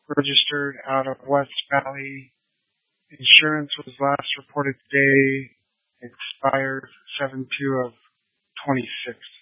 registered out of West Valley. Insurance was last reported today, expired 7/2 of 26.